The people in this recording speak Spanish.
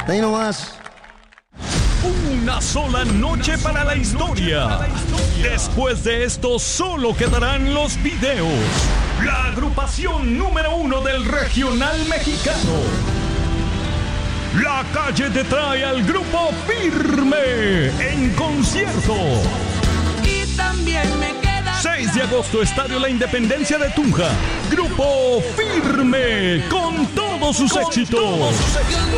Ahí nomás. Una sola noche para la historia. Después de esto solo quedarán los videos. La agrupación número 1 del regional mexicano. La Calle te trae al grupo Firme en concierto. Y también me queda 6 de agosto, Estadio La Independencia de Tunja. Grupo Firme con todos sus éxitos.